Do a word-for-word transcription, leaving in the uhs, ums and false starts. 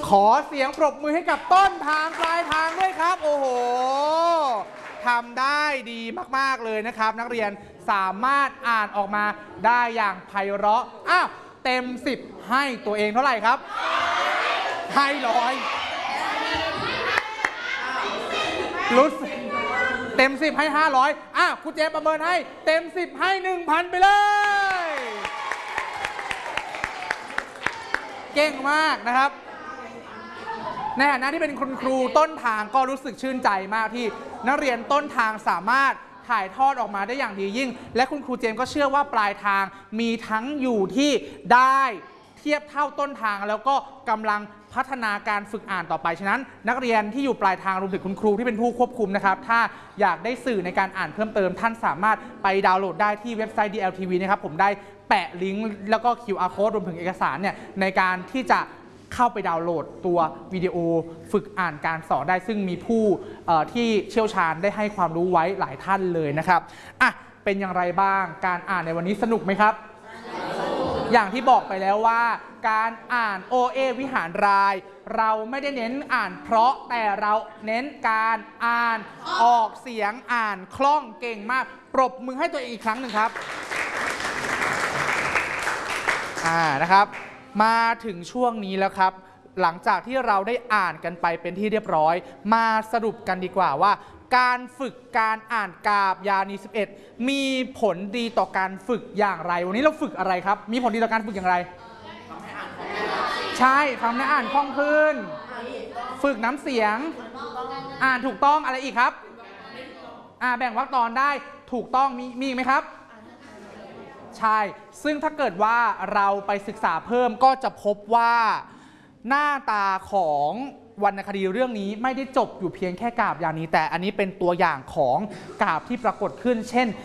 ขอเสียงปรบมือให้กับต้นทางปลายทางด้วยครับโอ้โหทำได้ดีมากๆเลยนะครับนักเรียนสามารถอ่านออกมาได้อย่างไพเราะอ้าวเต็มสิบให้ตัวเองเท่าไหร่ครับให้ร้อยรู้สึกเต็มสิบให้ห้าร้อยอ่ะคุณเจประเมินให้เต็มสิบให้หนึ่งพันไปเลยเก่งมากนะครับในฐานะที่เป็นคุณครูต้นทางก็รู้สึกชื่นใจมากที่นักเรียนต้นทางสามารถถ่ายทอดออกมาได้อย่างดียิ่งและคุณครูเจมส์ก็เชื่อว่าปลายทางมีทั้งอยู่ที่ได้เทียบเท่าต้นทางแล้วก็กำลังพัฒนาการฝึกอ่านต่อไปฉะนั้นนักเรียนที่อยู่ปลายทางรวมถึงคุณครูที่เป็นผู้ควบคุมนะครับถ้าอยากได้สื่อในการอ่านเพิ่มเติมท่านสามารถไปดาวน์โหลดได้ที่เว็บไซต์ ดี แอล ที วี นะครับผมได้แปะลิงก์แล้วก็ คิว อาร์ Code รวมถึงเอกสารเนี่ยในการที่จะเข้าไปดาวน์โหลดตัววิดีโอฝึกอ่านการสอนได้ซึ่งมีผู้ที่เชี่ยวชาญได้ให้ความรู้ไว้หลายท่านเลยนะครับอ่ะเป็นอย่างไรบ้างการอ่านในวันนี้สนุกไหมครับอย่างที่บอกไปแล้วว่าการอ่าน โอ เอ วิหารรายเราไม่ได้เน้นอ่านเพราะแต่เราเน้นการอ่านออกเสียงอ่านคล่องเก่งมากปรบมือให้ตัวเองอีกครั้งหนึ่งครับอ่านะครับมาถึงช่วงนี้แล้วครับหลังจากที่เราได้อ่านกันไปเป็นที่เรียบร้อยมาสรุปกันดีกว่าว่าการฝึกการอ่านกาบยานีสิบเอ็ดมีผลดีต่อการฝึกอย่างไรวันนี้เราฝึกอะไรครับมีผลดีต่อการฝึกอย่างไรใช่ทำให้อ่านคล่องขึ้นฝึกน้ำเสียงอ่านถูกต้องอะไรอีกครับอ่าแบ่งวรรคตอนได้ถูกต้องมีมีไหมครับใช่ซึ่งถ้าเกิดว่าเราไปศึกษาเพิ่มก็จะพบว่าหน้าตาของวรรณคดีเรื่องนี้ไม่ได้จบอยู่เพียงแค่กาบยานีแต่อันนี้เป็นตัวอย่างของกาบที่ปรากฏขึ้นเช่น